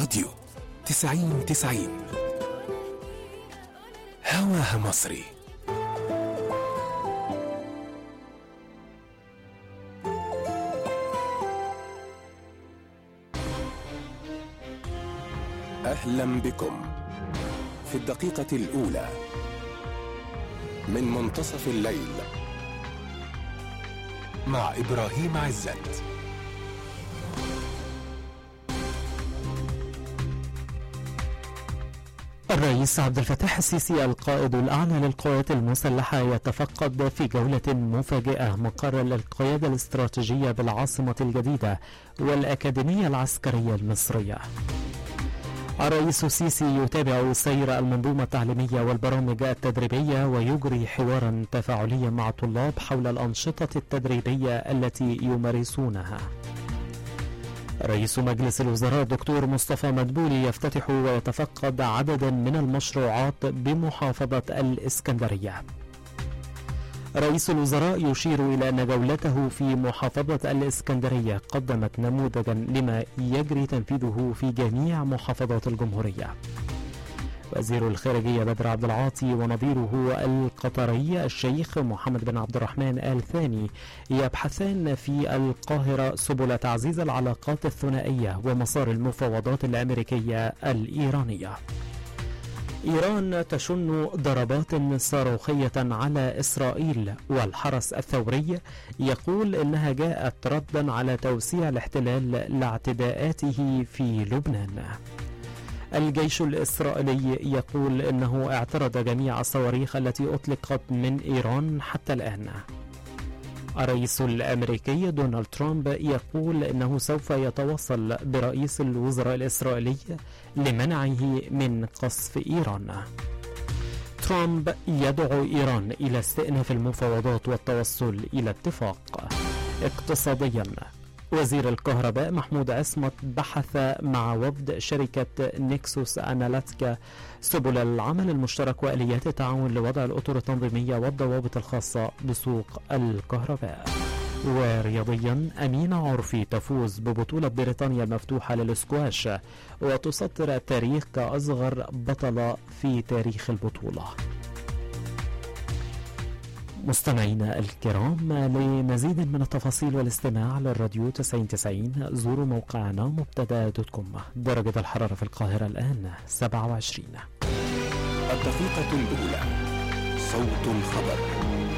الراديو 90-90 هواها مصري. أهلا بكم في الدقيقة الأولى من منتصف الليل مع إبراهيم عزت. الرئيس عبد الفتاح السيسي القائد الأعلى للقوات المسلحة يتفقد في جولة مفاجئة مقر القيادة الاستراتيجية بالعاصمة الجديدة والأكاديمية العسكرية المصرية. الرئيس السيسي يتابع سير المنظومة التعليمية والبرامج التدريبية ويجري حوارا تفاعليا مع الطلاب حول الأنشطة التدريبية التي يمارسونها. رئيس مجلس الوزراء الدكتور مصطفى مدبولي يفتتح ويتفقد عددا من المشروعات بمحافظة الإسكندرية. رئيس الوزراء يشير إلى أن جولته في محافظة الإسكندرية قدمت نموذجا لما يجري تنفيذه في جميع محافظات الجمهورية. وزير الخارجية بدر عبد العاطي ونظيره القطري الشيخ محمد بن عبد الرحمن آل ثاني يبحثان في القاهرة سبل تعزيز العلاقات الثنائية ومسار المفاوضات الأمريكية الإيرانية. إيران تشن ضربات صاروخية على إسرائيل، والحرس الثوري يقول إنها جاءت ردا على توسيع الاحتلال لاعتداءاته في لبنان. الجيش الإسرائيلي يقول إنه اعترض جميع الصواريخ التي أطلقت من إيران حتى الآن. الرئيس الأمريكي دونالد ترامب يقول إنه سوف يتواصل برئيس الوزراء الإسرائيلي لمنعه من قصف إيران. ترامب يدعو إيران إلى استئناف المفاوضات والتوصل إلى اتفاق. اقتصاديا، وزير الكهرباء محمود عصمت بحث مع وفد شركة نيكسوس أناليتيكا سبل العمل المشترك وآليات التعاون لوضع الأطر التنظيمية والضوابط الخاصة بسوق الكهرباء. ورياضيا، أمينة عرفي تفوز ببطولة بريطانيا المفتوحة للسكواش وتسطر التاريخ كأصغر بطلة في تاريخ البطولة. مستمعينا الكرام، لمزيد من التفاصيل والاستماع للراديو 90-90 زوروا موقعنا مبتدا.com. درجة الحرارة في القاهرة الآن 27. الدقيقة الأولى، صوت الخبر.